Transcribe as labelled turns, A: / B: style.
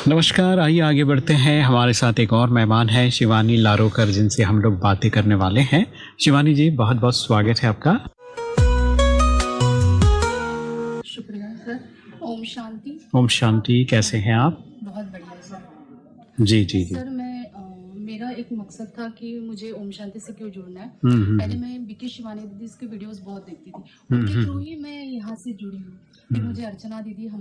A: नमस्कार, आइए आगे बढ़ते हैं। हमारे साथ एक और मेहमान है शिवानी लारोकर, जिनसे हम लोग बातें करने वाले हैं। शिवानी जी, बहुत बहुत स्वागत है आपका।
B: शुक्रिया सर। ओम शांति।
A: ओम शांति। कैसे हैं आप?
B: बहुत बढ़िया सर।
A: जी जी जी।
B: सर मेरा एक मकसद था कि मुझे ओम शांति से क्यों जुड़ना है। पहले मैं बीके शिवानी दीदी की वीडियोस बहुत देखती थी, उनके थ्रू ही मैं यहाँ से जुड़ी हूँ। फिर मुझे अर्चना दीदी